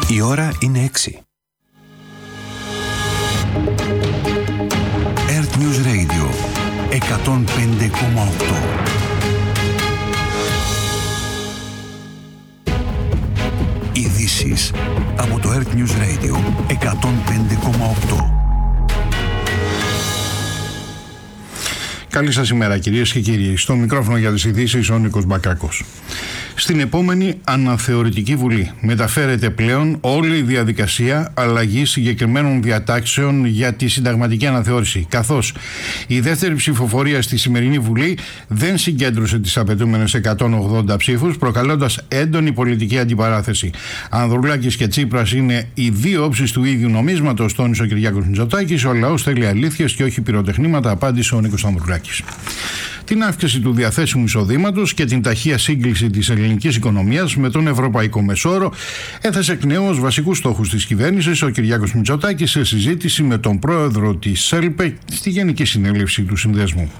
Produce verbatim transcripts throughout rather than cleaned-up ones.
Η ώρα είναι έξι. Earth News Radio εκατόν πέντε κόμμα οκτώ. Ειδήσεις από το Earth News Radio εκατόν πέντε κόμμα οκτώ. Καλή σας ημέρα κυρίες και κύριοι. Στο μικρόφωνο για τις ειδήσεις ο Νίκος Μπακάκος. Στην επόμενη αναθεωρητική βουλή μεταφέρεται πλέον όλη η διαδικασία αλλαγής συγκεκριμένων διατάξεων για τη συνταγματική αναθεώρηση, καθώς η δεύτερη ψηφοφορία στη σημερινή βουλή δεν συγκέντρωσε τις απαιτούμενες εκατόν ογδόντα ψήφους, προκαλώντας έντονη πολιτική αντιπαράθεση. Ανδρουλάκης και Τσίπρας είναι οι δύο όψεις του ίδιου νομίσματος, τόνισε ο Κυριάκος Μητσοτάκης. Ο λαός θέλει αλήθειες και όχι πυροτεχνήματα, απάντησε ο Νίκος Ανδρουλάκης. Την αύξηση του διαθέσιμου εισοδήματος και την ταχεία σύγκληση της ελληνικής οικονομίας με τον ευρωπαϊκό μεσόρο έθεσε εκ νέου ως βασικούς στόχους της κυβέρνησης ο Κυριάκος Μητσοτάκης σε συζήτηση με τον πρόεδρο της ΣΕΛΠΕ στη Γενική Συνέλευση του Συνδέσμου.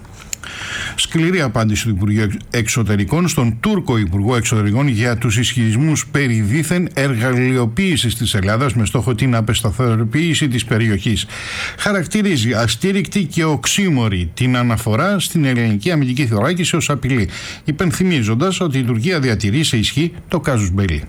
Σκληρή απάντηση του Υπουργείου Εξωτερικών στον Τούρκο Υπουργό Εξωτερικών για τους ισχυρισμούς περί δίθεν εργαλειοποίησης της Ελλάδας με στόχο την απεσταθεροποίηση της περιοχής. Χαρακτηρίζει αστήρικτη και οξύμορη την αναφορά στην ελληνική αμυντική θωράκιση ως απειλή, υπενθυμίζοντας ότι η Τουρκία διατηρεί σε ισχύ το κάζους μπέλι.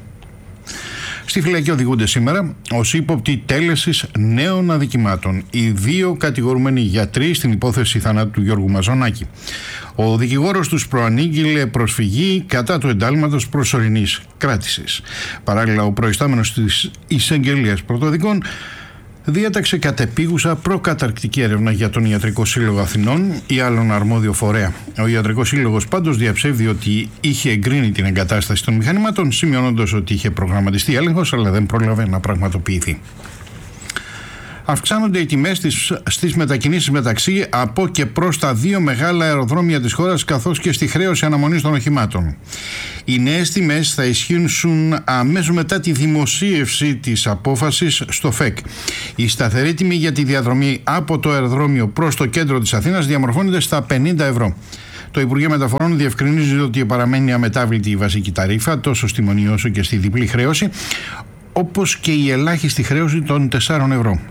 Στη φυλακή οδηγούνται σήμερα ως ύποπτοι τέλεσης νέων αδικημάτων οι δύο κατηγορούμενοι γιατροί στην υπόθεση θανάτου του Γιώργου Μαζονάκη. Ο δικηγόρος τους προανήγγειλε προσφυγή κατά του εντάλματος προσωρινής κράτησης. Παράλληλα, ο προϊστάμενος της Εισαγγελίας Πρωτοδικών διέταξε κατεπίγουσα προκαταρκτική έρευνα για τον Ιατρικό Σύλλογο Αθηνών ή άλλον αρμόδιο φορέα. Ο Ιατρικός Σύλλογος πάντως διαψεύδει ότι είχε εγκρίνει την εγκατάσταση των μηχανημάτων, σημειώνοντας ότι είχε προγραμματιστεί έλεγχος, αλλά δεν πρόλαβε να πραγματοποιηθεί. Αυξάνονται οι τιμές στις, στις μετακινήσεις μεταξύ από και προς τα δύο μεγάλα αεροδρόμια της χώρας, καθώς και στη χρέωση αναμονής των οχημάτων. Οι νέες τιμές θα ισχύσουν αμέσως μετά τη δημοσίευση της απόφασης στο ΦΕΚ. Η σταθερή τιμή για τη διαδρομή από το αεροδρόμιο προς το κέντρο της Αθήνας διαμορφώνεται στα πενήντα ευρώ. Το Υπουργείο Μεταφορών διευκρινίζει ότι παραμένει αμετάβλητη η βασική ταρίφα, τόσο στη μονή όσο και στη διπλή χρέωση, όπως και η ελάχιστη χρέωση των τεσσάρων ευρώ.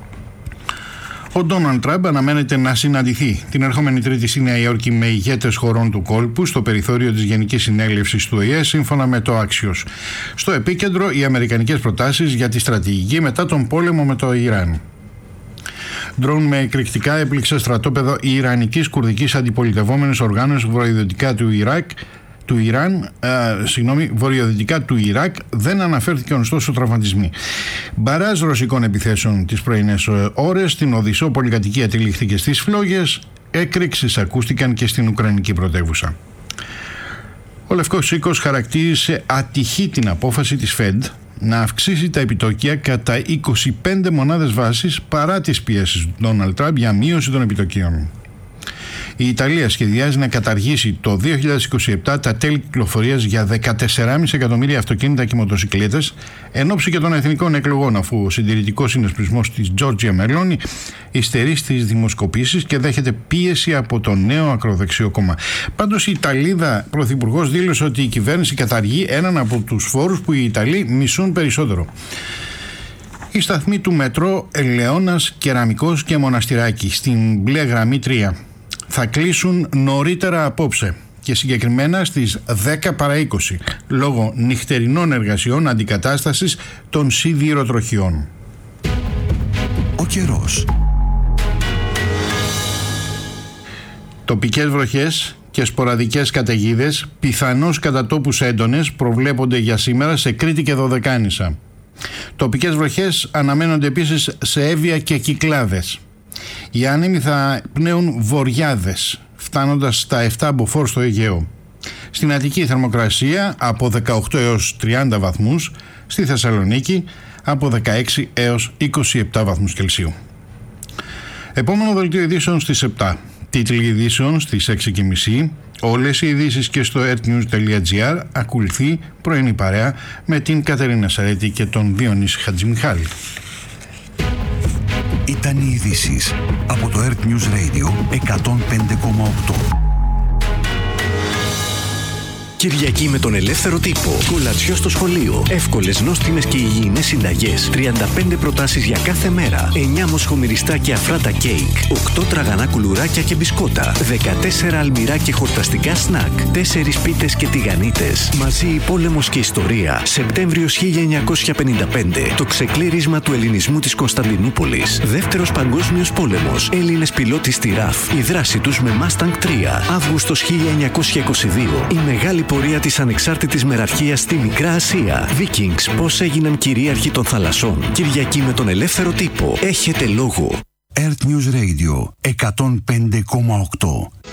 Ο Ντόναλντ Τραμπ αναμένεται να συναντηθεί την ερχόμενη Τρίτη στη Νέα Υόρκη με ηγέτες χωρών του κόλπου στο περιθώριο της Γενικής Συνέλευσης του Ο Η Ε, σύμφωνα με το Axios. Στο επίκεντρο οι αμερικανικές προτάσεις για τη στρατηγική μετά τον πόλεμο με το Ιράν. Ντρόουν με εκρηκτικά έπληξε στρατόπεδο Ιρανικής κουρδικής αντιπολιτευόμενης οργάνωσης βορειοδυτικά του Ιράκ. του Ιράν, ε, συγγνώμη, βορειοδυτικά του Ιράκ, δεν αναφέρθηκαν ωστόσο τραυματισμοί. Μπαράζ ρωσικών επιθέσεων τις πρωινές ώρες στην Οδυσσό πολυκατοικία τυλίχθηκε στις φλόγες, έκρηξεις ακούστηκαν και στην Ουκρανική πρωτεύουσα. Ο Λευκός Οίκος χαρακτήρισε ατυχή την απόφαση της Fed να αυξήσει τα επιτόκια κατά είκοσι πέντε μονάδες βάσης παρά τις πιέσεις του Ντόναλντ Τραμπ για μείωση των επιτοκίων. Η Ιταλία σχεδιάζει να καταργήσει το δύο χιλιάδες είκοσι επτά τα τέλη κυκλοφορίας για δεκατέσσερα κόμμα πέντε εκατομμύρια αυτοκίνητα και μοτοσυκλέτες εν ώψη και των εθνικών εκλογών, αφού ο συντηρητικός συνασπισμός της Τζόρτζια Μελόνι υστερεί στις δημοσκοπήσεις και δέχεται πίεση από το νέο ακροδεξιό κόμμα. Πάντως η Ιταλίδα πρωθυπουργός δήλωσε ότι η κυβέρνηση καταργεί έναν από τους φόρους που οι Ιταλοί μισούν περισσότερο. Οι σταθμοί του μετρό Ελαιώνας, Κεραμικός και Μοναστηράκι στην μπλε γραμμή τρία θα κλείσουν νωρίτερα απόψε και συγκεκριμένα στις δέκα παρά είκοσι λόγω νυχτερινών εργασιών αντικατάστασης των σιδηροτροχιών. Ο καιρός. Τοπικές βροχές και σποραδικές καταιγίδες, πιθανώς κατά τόπους έντονες, προβλέπονται για σήμερα σε Κρήτη και Δωδεκάνησα. Τοπικές βροχές αναμένονται επίσης σε Εύβοια και Κυκλάδες. Οι άνεμοι θα πνέουν βοριάδες, φτάνοντας στα επτά μποφόρ στο Αιγαίο. Στην Αττική η θερμοκρασία από δεκαοκτώ έως τριάντα βαθμούς, στη Θεσσαλονίκη από δεκαέξι έως είκοσι επτά βαθμούς Κελσίου. Επόμενο δελτίο ειδήσεων στις επτά. Τίτλοι ειδήσεων στις έξι και μισή. Όλες οι ειδήσεις και στο earthnews τελεία gr. Ακολουθεί πρωινή παρέα με την Κατερίνα Σαρέτη και τον Διονύση Χατζημιχάλη. Ήταν οι ειδήσεις από το Earth News Radio εκατόν πέντε κόμμα οκτώ. Κυριακή με τον ελεύθερο τύπο. Κολατσιό στο σχολείο. Εύκολες, νόστιμες και υγιεινές συνταγές. τριάντα πέντε προτάσεις για κάθε μέρα. εννιά μοσχομυριστά και αφράτα κέικ. οκτώ τραγανά κουλουράκια και μπισκότα. δεκατέσσερα αλμυρά και χορταστικά σνακ. τέσσερις πίτες και τηγανίτες. Μαζί η πόλεμος και ιστορία. Σεπτέμβριος χίλια εννιακόσια πενήντα πέντε. Το ξεκλήρισμα του ελληνισμού της Κωνσταντινούπολης. Δεύτερος παγκόσμιος πόλεμος. Έλληνες πιλότοι στη ΡΑΦ. Η δράση τους με Mustang τρία. Αύγουστος χίλια εννιακόσια είκοσι δύο. Η μεγάλη πορεία της ανεξάρτητης μεραρχίας στη Μικρά Ασία. Vikings, πώς έγιναν κυρίαρχοι των θαλασσών. Κυριακή με τον ελεύθερο τύπο. Έχετε λόγο. Earth News Radio εκατόν πέντε κόμμα οκτώ.